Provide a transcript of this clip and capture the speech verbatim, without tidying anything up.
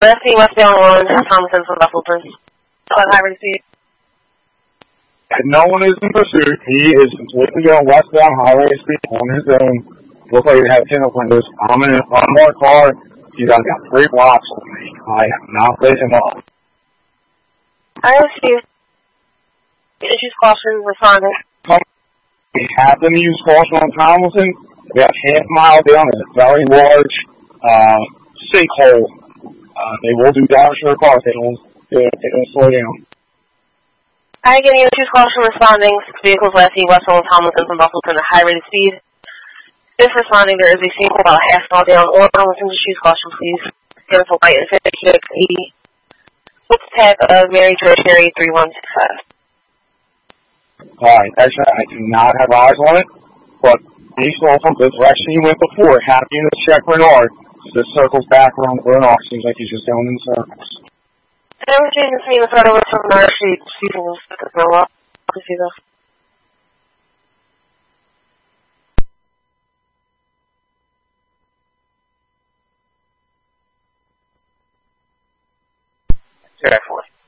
Westy, West down one, Thomason from Buffalo. On Highway speed. And no one is in pursuit. He is completely going westbound highway speed on his own. Looks like he has ten windows. I'm in one more car. He's got three blocks on me. I am not facing off. I see. Issues caution responding. We happen to use caution on Tomlinson. About half a mile down a very large uh, sinkhole. Uh, they will do damage to their car if they don't, if they don't slow down. I get you issues caution responding. Six vehicles left west on Tomlinson from Buffalo at high rate of speed. If responding, there is a sinkhole about a half mile down. Or Tomlinson, issues caution, please. Give us a light and fifty eighty. What's the tag of Mary George Harry three one six five? Alright, actually, I do not have eyes on it, but based off of the direction he went before, happy to check Bernard, this circles back around Bernard. Seems like he's just going in circles. Everything is seen in front of us from Bernard. She's using this to go up to see this. Excellent.